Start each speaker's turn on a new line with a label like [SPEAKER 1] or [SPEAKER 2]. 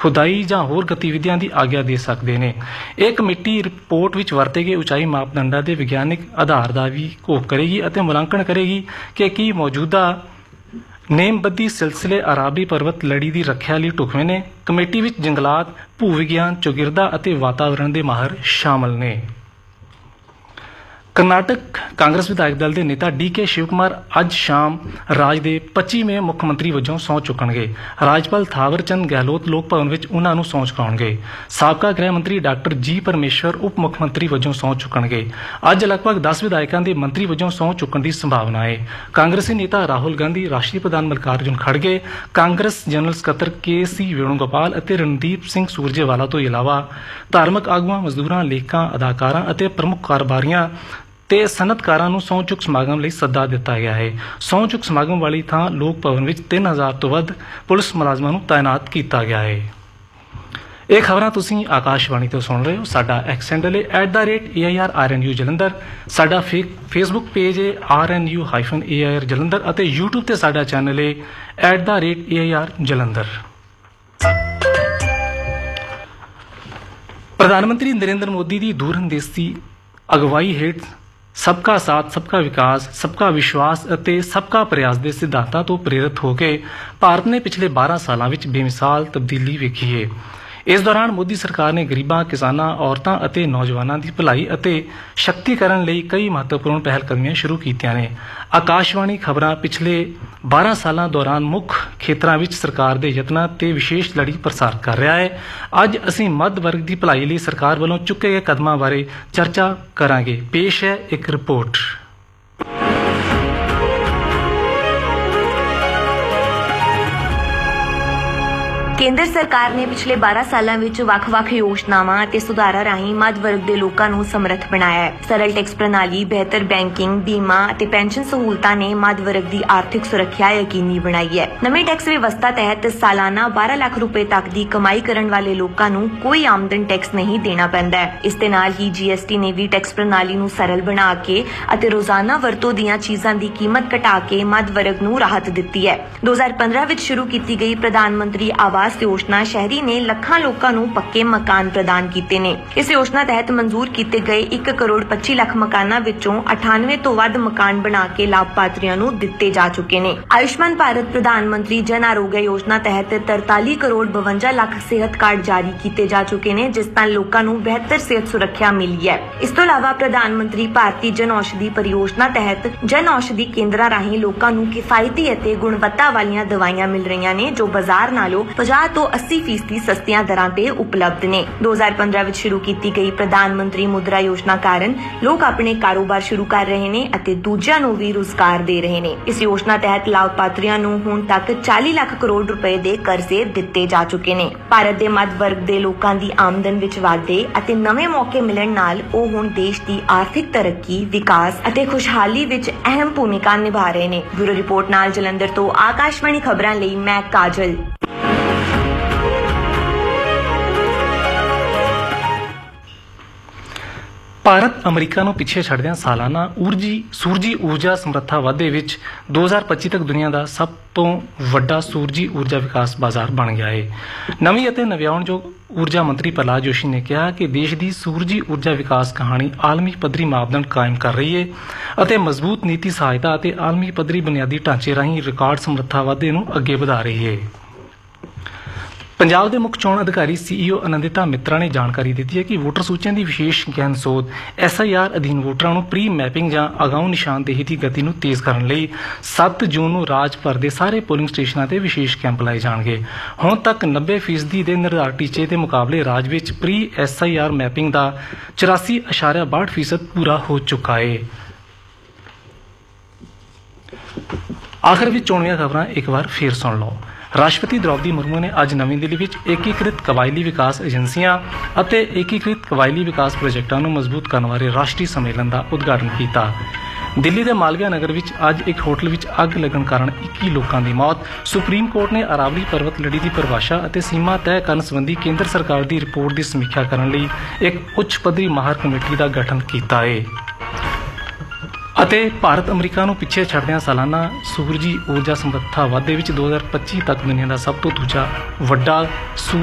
[SPEAKER 1] खुदाई ਜਾਂ ਹੋਰ ਗਤੀਵਿਧੀਆਂ ਦੀ ਆਗਿਆ ਦੇ ਸਕਦੇ ਨੇ। ਇਹ ਕਮੇਟੀ ਰਿਪੋਰਟ ਵਿੱਚ ਵਰਤੇ ਗਏ ਉਚਾਈ ਮਾਪਦੰਡਾਂ ਦੇ ਵਿਗਿਆਨਿਕ ਆਧਾਰ ਦਾ ਵੀ ਘੋਖ ਕਰੇਗੀ ਅਤੇ ਮੁਲਾਂਕਣ ਕਰੇਗੀ ਕਿ ਕੀ ਮੌਜੂਦਾ ਨੇਮਬੱਧੀ ਸਿਲਸਿਲੇ ਅਰਾਬੀ ਪਰਬਤ ਲੜੀ ਦੀ ਰੱਖਿਆ ਲਈ ਢੁਕਵੇਂ ਨੇ। ਕਮੇਟੀ ਵਿੱਚ ਜੰਗਲਾਤ, ਭੂ ਵਿਗਿਆਨ, ਚੌਗਿਰਦਾ ਅਤੇ ਵਾਤਾਵਰਣ ਦੇ ਮਾਹਰ ਸ਼ਾਮਲ ਨੇ। ਕਰਨਾਟਕ ਕਾਂਗਰਸ ਵਿਧਾਇਕ ਦਲ ਦੇ ਨੇਤਾ ਡੀ.ਕੇ. ਸ਼ਿਵ ਕੁਮਾਰ ਅੱਜ ਸ਼ਾਮ ਰਾਜ ਦੇ 25ਵੇਂ ਮੁੱਖ ਮੰਤਰੀ ਵਜੋਂ ਸਹੁੰ ਚੁੱਕਣਗੇ। ਰਾਜਪਾਲ ਥਾਵਰ ਚੰਦ ਗਹਿਲੋਤ ਲੋਕ ਭਵਨ ਵਿੱਚ ਉਹਨਾਂ ਨੂੰ ਸਹੁੰ ਚੁਕਾਉਣਗੇ। ਸਾਬਕਾ ਗ੍ਰਹਿ ਮੰਤਰੀ ਡਾਕਟਰ ਜੀ ਪਰਮੇਸ਼ਵਰ ਉਪ ਮੁੱਖ ਮੰਤਰੀ ਵਜੋਂ ਸਹੁੰ ਚੁੱਕਣਗੇ। ਅੱਜ ਲਗਭਗ 10 ਵਿਧਾਇਕਾਂ ਦੇ ਮੰਤਰੀ ਵਜੋਂ ਸਹੁੰ ਚੁੱਕਣ ਦੀ ਸੰਭਾਵਨਾ ਹੈ। ਕਾਂਗਰਸੀ ਨੇਤਾ ਰਾਹੁਲ ਗਾਂਧੀ, ਰਾਸ਼ਟਰੀ ਪ੍ਰਧਾਨ ਮੱਲਿਕਾਰਜੁਨ ਖੜਗੇ, ਕਾਂਗਰਸ ਜਨਰਲ ਸਕੱਤਰ ਕੇ.ਸੀ. ਵੇਣੂਗੋਪਾਲ ਅਤੇ ਰਣਦੀਪ ਸਿੰਘ ਸੂਰਜੇਵਾਲਾ ਤੋਂ ਇਲਾਵਾ ਧਾਰਮਿਕ ਆਗੂਆਂ, ਮਜ਼ਦੂਰਾਂ, ਲੇਖਕਾਂ, ਅਦਾਕਾਰਾਂ ਅਤੇ ਪ੍ਰਮੁੱਖ ਕਾਰੋਬਾਰੀਆਂ ਤੇ ਸਨਅਤਕਾਰਾਂ ਨੂੰ ਸਹੁੰ ਚੁੱਕ ਸਮਾਗਮ ਲਈ ਸੱਦਾ ਦਿੱਤਾ ਗਿਆ ਹੈ। ਸਹੁੰ ਚੁੱਕ ਸਮਾਗਮ ਵਾਲੀ ਥਾਂ ਲੋਕ ਭਵਨ ਵਿੱਚ 3000 ਤੋਂ ਵੱਧ ਪੁਲਿਸ ਮੁਲਾਜ਼ਮਾਂ ਨੂੰ ਤਾਇਨਾਤ ਕੀਤਾ ਗਿਆ ਹੈ। ਇਹ ਖਬਰਾਂ ਤੁਸੀਂ ਆਕਾਸ਼ਵਾਣੀ ਤੋਂ ਸੁਣ ਰਹੇ ਹੋ। ਸਾਡਾ ਐਕਸ ਹੈਂਡਲ ਹੈ @AIRRNU ਜਲੰਧਰ। ਸਾਡਾ ਫੇਸਬੁੱਕ ਪੇਜ ਹੈ RNU-AIR ਜਲੰਧਰ ਅਤੇ YouTube ਤੇ ਸਾਡਾ ਚੈਨਲ ਹੈ @AIR ਜਲੰਧਰ। ਪ੍ਰਧਾਨ ਮੰਤਰੀ ਨਰਿੰਦਰ ਮੋਦੀ ਦੀ ਦੂਰਅੰਦੇਸ਼ੀ ਅਗਵਾਈ ਹੇਠ सबका साथ, सबका विकास, सबका विश्वास ਅਤੇ सबका प्रयास ਦੇ ਸਿਧਾਂਤਾਂ ਤੋਂ ਪ੍ਰੇਰਿਤ ਹੋ ਕੇ ਭਾਰਤ ਨੇ ਪਿਛਲੇ 12 ਸਾਲਾਂ ਵਿੱਚ ਬੇਮਿਸਾਲ ਤਬਦੀਲੀ ਵੇਖੀ ਹੈ। ਇਸ ਦੌਰਾਨ ਮੋਦੀ ਸਰਕਾਰ ਨੇ ਗਰੀਬਾਂ, ਕਿਸਾਨਾਂ, ਔਰਤਾਂ ਅਤੇ ਨੌਜਵਾਨਾਂ ਦੀ ਭਲਾਈ ਅਤੇ ਸ਼ਕਤੀਕਰਨ ਲਈ ਕਈ ਮਹੱਤਵਪੂਰਨ ਪਹਿਲਕਦਮੀਆਂ ਸ਼ੁਰੂ ਕੀਤੀਆਂ ਨੇ। ਆਕਾਸ਼ਵਾਣੀ ਖਬਰਾਂ ਪਿਛਲੇ 12 ਸਾਲਾਂ ਦੌਰਾਨ ਮੁੱਖ ਖੇਤਰਾਂ ਵਿੱਚ ਸਰਕਾਰ ਦੇ ਯਤਨਾਂ ਤੇ ਵਿਸ਼ੇਸ਼ ਲੜੀ ਪ੍ਰਸਾਰਿਤ ਕਰ ਰਿਹਾ ਹੈ। ਅੱਜ ਅਸੀਂ ਮੱਧ ਵਰਗ ਦੀ ਭਲਾਈ ਲਈ ਸਰਕਾਰ ਵੱਲੋਂ ਚੁੱਕੇ ਗਏ ਕਦਮਾਂ ਬਾਰੇ ਚਰਚਾ ਕਰਾਂਗੇ। ਪੇਸ਼ ਹੈ ਇੱਕ ਰਿਪੋਰਟ।
[SPEAKER 2] ਕੇਂਦਰ ਸਰਕਾਰ ਨੇ ਪਿਛਲੇ 12 ਸਾਲਾਂ ਵਿੱਚ ਵੱਖ-ਵੱਖ ਯੋਜਨਾਵਾਂ ਅਤੇ ਸੁਧਾਰਾਂ ਰਾਹੀਂ ਮੱਧ ਵਰਗ ਦੇ ਲੋਕਾਂ ਨੂੰ ਸਮਰੱਥ ਬਣਾਇਆ ਹੈ। ਸਰਲ ਟੈਕਸ ਪ੍ਰਣਾਲੀ, ਬਿਹਤਰ ਬੈਂਕਿੰਗ, ਬੀਮਾ ਅਤੇ ਪੈਨਸ਼ਨ ਸਹੂਲਤਾਂ ਨੇ ਮੱਧ ਵਰਗ ਦੀ ਆਰਥਿਕ ਸੁਰੱਖਿਆ ਯਕੀਨੀ ਬਣਾਈ ਹੈ। ਨਵੀਂ ਟੈਕਸ ਵਿਵਸਥਾ ਤਹਿਤ ਸਾਲਾਨਾ 12 ਲੱਖ ਰੁਪਏ ਤੱਕ ਦੀ ਕਮਾਈ ਕਰਨ ਵਾਲੇ ਲੋਕਾਂ ਨੂੰ ਕੋਈ ਆਮਦਨ ਟੈਕਸ ਨਹੀਂ ਦੇਣਾ ਪੈਂਦਾ ਹੈ। ਇਸ ਦੇ ਨਾਲ ਹੀ GST ਨੇ ਵੀ ਟੈਕਸ ਪ੍ਰਣਾਲੀ ਨੂੰ ਸਰਲ ਬਣਾ ਕੇ ਅਤੇ ਰੋਜ਼ਾਨਾ ਵਰਤੋਂ ਦੀਆਂ ਚੀਜ਼ਾਂ ਦੀ ਕੀਮਤ ਘਟਾ ਕੇ ਮੱਧ ਵਰਗ ਨੂੰ ਰਾਹਤ ਦਿੱਤੀ ਹੈ। 2015 ਵਿੱਚ ਸ਼ੁਰੂ ਕੀਤੀ ਗਈ ਪ੍ਰਧਾਨ ਮੰਤਰੀ ਆਵਾਸ ਯੋਜਨਾ ਸ਼ਹਿਰੀ ਨੇ ਲੱਖਾਂ ਲੋਕਾਂ ਨੂੰ ਪੱਕੇ ਮਕਾਨ ਪ੍ਰਦਾਨ ਕੀਤੇ ਨੇ। ਇਸ ਯੋਜਨਾ ਤਹਿਤ ਮਨਜ਼ੂਰ ਕੀਤੇ ਗਏ 1 ਕਰੋੜ 25 ਲੱਖ ਮਕਾਨਾਂ ਵਿੱਚੋਂ 98 ਤੋਂ ਵੱਧ ਮਕਾਨ ਬਣਾ ਕੇ ਲਾਭਪਾਤਰੀਆਂ ਨੂੰ ਦਿੱਤੇ ਜਾ ਚੁੱਕੇ ਨੇ। ਆਯੁਸ਼ਮਾਨ ਭਾਰਤ ਪ੍ਰਧਾਨ ਮੰਤਰੀ ਜਨ ਆਰੋਗਯ ਯੋਜਨਾ ਤਹਿਤ 43 ਕਰੋੜ 52 ਲੱਖ ਸਿਹਤ ਕਾਰਡ ਜਾਰੀ ਕੀਤੇ ਜਾ ਚੁੱਕੇ ਨੇ, ਜਿਸ ਨਾਲ ਲੋਕਾਂ ਨੂੰ ਬਿਹਤਰ ਸਿਹਤ ਸੁਰੱਖਿਆ ਮਿਲੀ ਹੈ। ਇਸ ਤੋਂ ਇਲਾਵਾ ਪ੍ਰਧਾਨ ਮੰਤਰੀ ਭਾਰਤੀ ਜਨ ਔਸ਼ਧੀ ਪਰਿਯੋਜਨਾ ਤਹਿਤ ਜਨ ਔਸ਼ਧੀ ਕੇਂਦਰਾਂ ਰਾਹੀਂ ਲੋਕਾਂ ਨੂੰ ਕਿਫਾਇਤੀ ਅਤੇ ਗੁਣਵੱਤਾ ਵਾਲੀਆਂ ਦਵਾਈਆਂ ਮਿਲ ਰਹੀਆਂ ਨੇ, ਜੋ ਬਾਜ਼ਾਰ ਨਾਲੋਂ 50 ਤੋਂ 80% ਸਸਤੀਆਂ ਦਰਾਂ ਤੇ ਉਪਲਬਧ ਨੇ। 2015 ਵਿੱਚ ਸ਼ੁਰੂ ਕੀਤੀ ਗਈ ਪ੍ਰਧਾਨ ਮੰਤਰੀ ਮੁਦਰਾ ਯੋਜਨਾ ਕਾਰਨ ਲੋਕ ਆਪਣੇ ਕਾਰੋਬਾਰ ਸ਼ੁਰੂ ਕਰ ਰਹੇ ਨੇ ਅਤੇ ਦੂਜਿਆਂ ਨੂੰ ਵੀ ਰੁਜ਼ਗਾਰ ਦੇ ਰਹੇ ਨੇ। ਇਸ ਯੋਜਨਾ ਤਹਿਤ ਲਾਭਪਾਤਰੀਆਂ ਨੂੰ ਹੁਣ ਤੱਕ 40 ਲੱਖ ਕਰੋੜ ਰੁਪਏ ਦੇ ਕਰਜ਼ੇ ਦਿੱਤੇ ਜਾ ਚੁੱਕੇ ਨੇ। ਭਾਰਤ ਦੇ ਮੱਧ ਵਰਗ ਦੇ ਲੋਕਾਂ ਦੀ ਆਮਦਨ ਵਿੱਚ ਵਾਧੇ ਅਤੇ ਨਵੇਂ ਮੌਕੇ ਮਿਲਣ ਨਾਲ ਉਹ ਹੁਣ ਦੇਸ਼ ਦੀ ਆਰਥਿਕ ਤਰੱਕੀ, ਵਿਕਾਸ ਅਤੇ ਖੁਸ਼ਹਾਲੀ ਵਿੱਚ ਅਹਿਮ ਭੂਮਿਕਾ ਨਿਭਾ ਰਹੇ ਨੇ। ਬਿਊਰੋ ਰਿਪੋਰਟ ਨਾਲ ਜਲੰਧਰ ਤੋਂ ਆਕਾਸ਼ਵਾਣੀ ਖਬਰਾਂ ਲਈ ਮੈਂ ਕਾਜਲ।
[SPEAKER 1] ਭਾਰਤ ਅਮਰੀਕਾ ਨੂੰ ਪਿੱਛੇ ਛੱਡਦਿਆਂ ਸਾਲਾਨਾ ਸੂਰਜੀ ਊਰਜਾ ਸਮਰੱਥਾ ਵਾਧੇ ਵਿੱਚ 2025 ਤੱਕ ਦੁਨੀਆ ਦਾ ਸਭ ਤੋਂ ਵੱਡਾ ਸੂਰਜੀ ਊਰਜਾ ਵਿਕਾਸ ਬਾਜ਼ਾਰ ਬਣ ਗਿਆ ਹੈ। ਨਵੀਂ ਅਤੇ ਨਵਿਆਉਣਯੋਗ ਊਰਜਾ ਮੰਤਰੀ ਪ੍ਰਹਲਾਦ ਜੋਸ਼ੀ ਨੇ ਕਿਹਾ ਕਿ ਦੇਸ਼ ਦੀ ਸੂਰਜੀ ਊਰਜਾ ਵਿਕਾਸ ਕਹਾਣੀ ਆਲਮੀ ਪੱਧਰੀ ਮਾਪਦੰਡ ਕਾਇਮ ਕਰ ਰਹੀ ਹੈ ਅਤੇ ਮਜ਼ਬੂਤ ਨੀਤੀ ਸਹਾਇਤਾ ਅਤੇ ਆਲਮੀ ਪੱਧਰੀ ਬੁਨਿਆਦੀ ਢਾਂਚੇ ਰਾਹੀਂ ਰਿਕਾਰਡ ਸਮਰੱਥਾ ਵਾਧੇ ਨੂੰ ਅੱਗੇ ਵਧਾ ਰਹੀ ਹੈ। ਪੰਜਾਬ ਦੇ ਮੁੱਖ ਚੋਣ ਅਧਿਕਾਰੀ CEO ਆਨੰਦਿਤਾ ਮਿੱਤਰਾ ਨੇ ਜਾਣਕਾਰੀ ਦਿੱਤੀ ਹੈ ਕਿ ਵੋਟਰ ਸੂਚੀਆਂ ਦੀ ਵਿਸ਼ੇਸ਼ ਗਹਿਨ ਸੋਧ SIR ਅਧੀਨ ਵੋਟਰਾਂ ਨੂੰ ਪ੍ਰੀ ਮੈਪਿੰਗ ਜਾਂ ਅਗਾਊਂ ਨਿਸ਼ਾਨਦੇਹੀ ਦੀ ਗਤੀ ਨੂੰ ਤੇਜ਼ ਕਰਨ ਲਈ 7 ਜੂਨ ਨੂੰ ਰਾਜ ਭਰ ਦੇ ਸਾਰੇ ਪੋਲਿੰਗ ਸਟੇਸ਼ਨਾਂ ਤੇ ਵਿਸ਼ੇਸ਼ ਕੈਂਪ ਲਾਏ ਜਾਣਗੇ। ਹੁਣ ਤੱਕ 90% ਦੇ ਨਿਰਧਾਰਤ ਟੀਚੇ ਦੇ ਮੁਕਾਬਲੇ ਰਾਜ ਵਿੱਚ ਪ੍ਰੀ SIR ਮੈਪਿੰਗ ਦਾ 84.62% ਪੂਰਾ ਹੋ ਚੁੱਕਾ ਹੈ। ਆਖਰ ਵਿੱਚ ਚੋਣਵੀਆਂ ਖਬਰਾਂ ਇੱਕ ਵਾਰ ਫੇਰ ਸੁਣ ਲਓ। ਰਾਸ਼ਟਰਪਤੀ ਦ੍ਰੌਪਦੀ ਮੁਰਮੂ ਨੇ ਅੱਜ ਨਵੀਂ ਦਿੱਲੀ ਵਿੱਚ ਏਕੀਕ੍ਰਿਤ ਕਬਾਇਲੀ ਵਿਕਾਸ ਏਜੰਸੀਆਂ ਅਤੇ ਏਕੀਕ੍ਰਿਤ ਕਬਾਇਲੀ ਵਿਕਾਸ ਪ੍ਰੋਜੈਕਟਾਂ ਨੂੰ ਮਜ਼ਬੂਤ ਕਰਨ ਬਾਰੇ ਰਾਸ਼ਟਰੀ ਸੰਮੇਲਨ ਦਾ ਉਦਘਾਟਨ ਕੀਤਾ। ਦਿੱਲੀ ਦੇ ਮਾਲਵਿਆ ਨਗਰ ਵਿੱਚ ਅੱਜ ਇੱਕ ਹੋਟਲ ਵਿੱਚ ਅੱਗ ਲੱਗਣ ਕਾਰਨ 21 ਲੋਕਾਂ ਦੀ ਮੌਤ। ਸੁਪਰੀਮ ਕੋਰਟ ਨੇ ਅਰਾਵਲੀ ਪਰਬਤ ਲੜੀ ਦੀ ਪਰਿਭਾਸ਼ਾ ਅਤੇ ਸੀਮਾ ਤੈਅ ਕਰਨ ਸੰਬੰਧੀ ਕੇਂਦਰ ਸਰਕਾਰ ਦੀ ਰਿਪੋਰਟ ਦੀ ਸਮੀਖਿਆ ਕਰਨ ਲਈ ਇੱਕ ਉੱਚ ਪੱਧਰੀ ਮਾਹਰ ਕਮੇਟੀ ਦਾ ਗਠਨ ਕੀਤਾ ਹੈ। ਅਤੇ ਭਾਰਤ ਅਮਰੀਕਾ ਨੂੰ ਪਿੱਛੇ ਛੱਡਦਿਆਂ ਸਾਲਾਨਾ ਸੂਰਜੀ ਊਰਜਾ ਸਮਰੱਥਾ ਵਾਧੇ ਵਿੱਚ 2025 ਤੱਕ ਦੁਨੀਆ ਦਾ ਸਭ ਤੋਂ ਦੂਜਾ ਵੱਡਾ